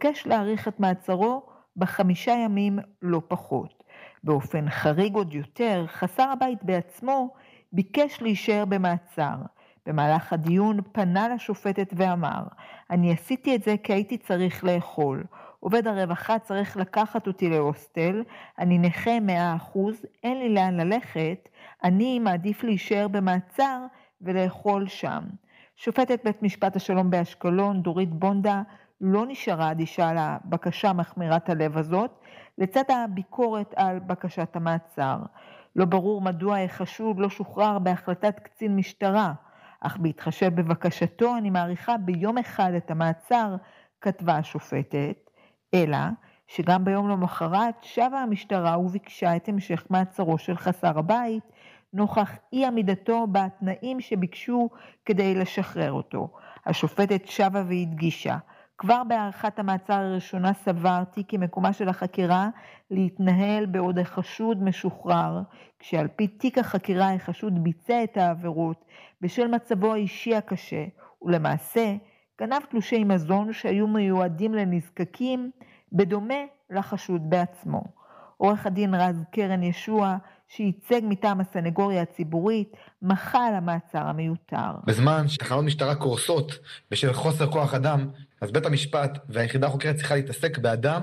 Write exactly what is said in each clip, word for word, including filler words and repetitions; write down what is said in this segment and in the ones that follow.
התבקש להאריך את מעצרו בחמישה ימים לא פחות. באופן חריג עוד יותר, חסר הבית בעצמו ביקש להישאר במעצר. במהלך הדיון פנה לשופטת ואמר, אני עשיתי את זה כי הייתי צריך לאכול. עובד הרווחה צריך לקחת אותי להוסטל, אני נכה מאה אחוז, אין לי לאן ללכת, אני מעדיף להישאר במעצר ולאכול שם. שופטת בית משפט השלום באשקלון, דורית בונדה, לא נשארה אדישה לבקשה מחמירת הלב הזאת, לצד הביקורת על בקשת המעצר. לא ברור מדוע החשוד לא שוחרר בהחלטת קצין משטרה, אך בהתחשב בבקשתו אני מעריכה ביום אחד את המעצר, כתבה השופטת, אלא שגם ביום למחרת שבה המשטרה וביקשה את המשך מעצרו של חסר הבית, נוכח אי עמידתו בתנאים שביקשו כדי לשחרר אותו. השופטת שבה והדגישה, כבר בהערכת המעצר הראשונה סברתי כי מקומה של החקירה להתנהל בעוד החשוד משוחרר, כשעל פי תיק החקירה החשוד ביצע את העבירות בשל מצבו האישי הקשה, ולמעשה גנב תלושי מזון שהיו מיועדים לנזקקים, בדומה לחשוד בעצמו. עורך הדין רז קרן ישוע, שייצג מטעם הסנגוריה הציבורית, מחה על המעצר המיותר. בזמן שתחנות משטרה קורסות בשל חוסר כוח אדם, אז בית המשפט והיחידה החוקרת צריכה להתעסק באדם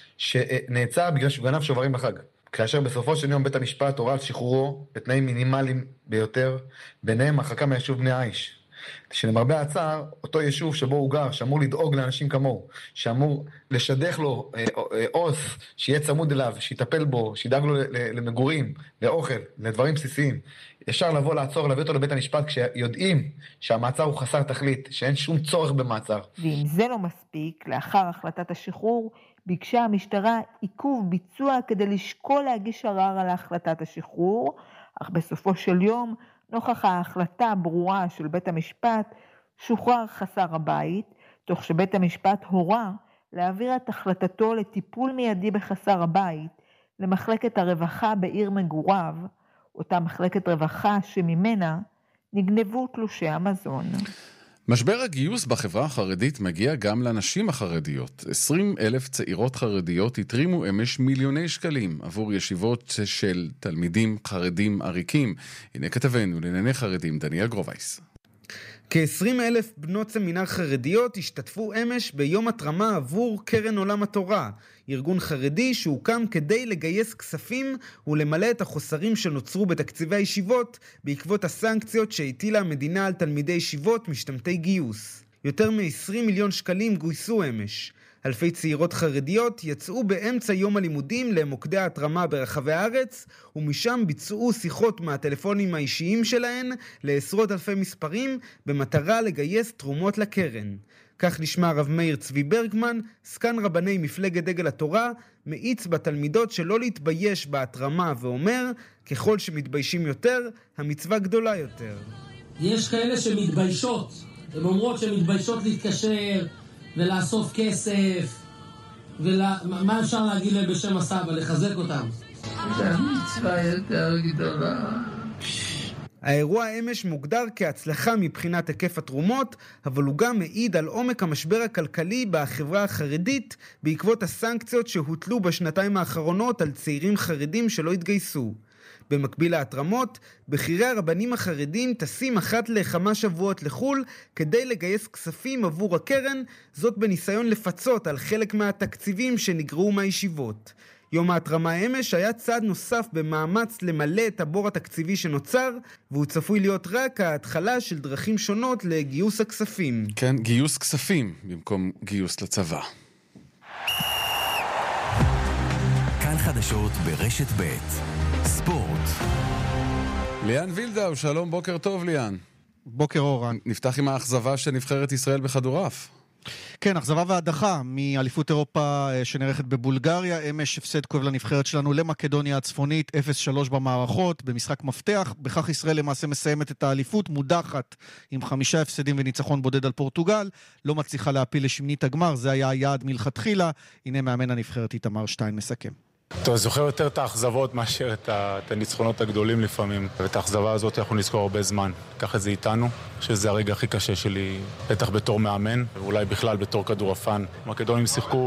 שנעצר בגלל שהוא גנב שוברים בחג. כאשר בסופו של יום בית המשפט הורה על שחרורו בתנאים מינימליים ביותר, ביניהם הרחקה מהיישוב בני עיש. שלמרבה הצער, אותו יישוב שבו הוא גר, שאמור לדאוג לאנשים כמוהו, שאמור לשדך לו אוס, שיהיה צמוד אליו, שיטפל בו, שידאג לו למגורים, לאוכל, לדברים בסיסיים. אפשר לבוא לעצור, להביא אותו לבית המשפט כשיודעים שהמעצר הוא חסר תכלית, שאין שום צורך במעצר. ואם זה לא מספיק, לאחר החלטת השחרור, ביקשה המשטרה עיכוב ביצוע כדי לשקול להגיש ערר על החלטת השחרור, אך בסופו של יום, נוכח ההחלטה הברורה של בית המשפט, שוחרר חסר הבית, תוך שבית המשפט הורה להעביר את החלטתו לטיפול מיידי בחסר הבית, למחלקת הרווחה בעיר מגוריו, אותה מחלקת רווחה שממנה נגנבו תלושי המזון. משבר הגיוס בחברה החרדית מגיע גם לנשים החרדיות. עשרים אלף צעירות חרדיות התרימו אמש מיליוני שקלים עבור ישיבות של תלמידים חרדים עריקים. הנה כתבנו לענייני חרדים דניאל גרובייס. כ-עשרים אלף בנות סמינר חרדיות השתתפו אמש ביום התרמה עבור קרן עולם התורה, ארגון חרדי שהוקם כדי לגייס כספים ולמלא את החוסרים שנוצרו בתקציבי הישיבות בעקבות הסנקציות שהטילה המדינה על תלמידי ישיבות משתמטי גיוס. יותר מ-עשרים מיליון שקלים גויסו אמש. אלפי צעירות חרדיות יצאו באמצע יום הלימודים למוקדי ההתרמה ברחבי הארץ, ומשם ביצעו שיחות מהטלפונים האישיים שלהן לעשרות אלפי מספרים, במטרה לגייס תרומות לקרן. כך נשמע הרב מאיר צבי ברגמן, סגן רבני מפלגת דגל התורה, מאיץ בתלמידות שלא להתבייש בהתרמה ואומר, ככל שמתביישים יותר, המצווה גדולה יותר. יש כאלה שמתביישות, הן אומרות שמתביישות להתקשר ולאסוף כסף, ומה אפשר להגיד להם בשם הסבא, לחזק אותם? זה המצווה יותר גדולה. האירוע אמש מוגדר כהצלחה מבחינת היקף התרומות, אבל הוא גם מעיד על עומק המשבר הכלכלי בחברה החרדית בעקבות הסנקציות שהוטלו בשנתיים האחרונות על צעירים חרדים שלא התגייסו. במקביל להתרמות, בחירי הרבנים החרדים טסים אחת לכמה שבועות לחול כדי לגייס כספים עבור הקרן, זאת בניסיון לפצות על חלק מהתקציבים שנגרעו מהישיבות. יום ההתרמה אמש היה צעד נוסף במאמץ למלא את הבור התקציבי שנוצר, והוא צפוי להיות רק ההתחלה של דרכים שונות לגיוס הכספים. כן, גיוס כספים במקום גיוס לצבא. כאן חדשות ברשת ב' ספורט. ליאן וילדאו, שלום, בוקר טוב ליאן. בוקר אורן. נפתח עם האכזבה של נבחרת ישראל בכדורעף. כן, אכזבה והדחה מאליפות אירופה שנערכת בבולגריה. אמש הפסד כואב לנבחרת שלנו למקדוניה הצפונית, אפס שלוש במערכות, במשחק מפתח. בכך ישראל למעשה מסיימת את האליפות, מודחת עם חמישה הפסדים וניצחון בודד על פורטוגל, לא מצליחה להפיל לשמינית הגמר, זה היה היעד מלכתחילה. הנה מאמן הנבחרת איתמר שטיין מסכם. טוב, זוכר יותר את האכזבות מאשר את, ה... את הניצחונות הגדולים לפעמים. ואת האכזבה הזאת אנחנו נזכור הרבה זמן. קח את זה איתנו, שזה הרגע הכי קשה שלי, בטח בתור מאמן, ואולי בכלל בתור כדורעפן. מקדונים שיחקו